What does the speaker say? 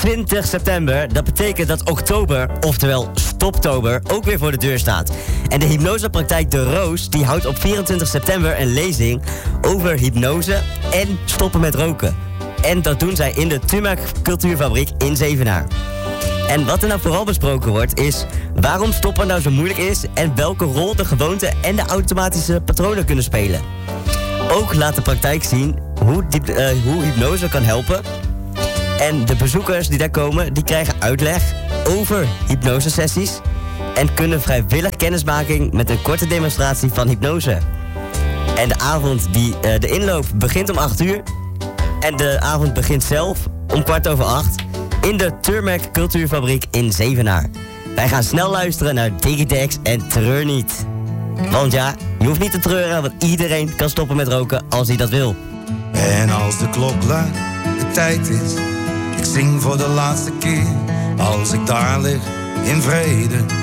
20 september. Dat betekent dat oktober, oftewel Stoptober, ook weer voor de deur staat. En de hypnosepraktijk De Roos die houdt op 24 september een lezing over hypnose en stoppen met roken. En dat doen zij in de Turmerk Cultuurfabriek in Zevenaar. En wat er nou vooral besproken wordt is waarom stoppen nou zo moeilijk is en welke rol de gewoonte en de automatische patronen kunnen spelen. Ook laat de praktijk zien hoe hypnose kan helpen. En de bezoekers die daar komen, die krijgen uitleg over hypnosesessies en kunnen vrijwillig kennismaking met een korte demonstratie van hypnose. En de avond, de inloop begint om 8 uur en de avond begint zelf om 7:15 in de Turmerk Cultuurfabriek in Zevenaar. Wij gaan snel luisteren naar Digitex en Treur niet. Want ja, je hoeft niet te treuren, want iedereen kan stoppen met roken als hij dat wil. En als de klok luidt, de tijd is, ik zing voor de laatste keer. Als ik daar lig, in vrede,